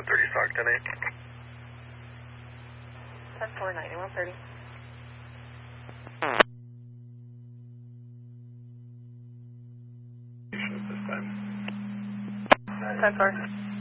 130 Stockton 8. 10-4, 9130. This time. 10-4.